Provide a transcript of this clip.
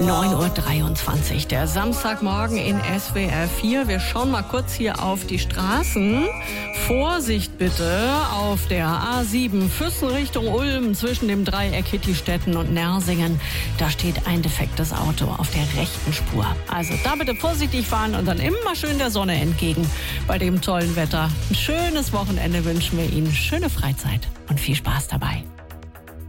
9:23 Uhr, der Samstagmorgen in SWR 4. Wir schauen mal kurz hier auf die Straßen. Vorsicht bitte auf der A7 Füssen Richtung Ulm zwischen dem Dreieck Hittistetten und Nersingen. Da steht ein defektes Auto auf der rechten Spur. Also da bitte vorsichtig fahren und dann immer schön der Sonne entgegen bei dem tollen Wetter. Ein schönes Wochenende wünschen wir Ihnen, schöne Freizeit und viel Spaß dabei.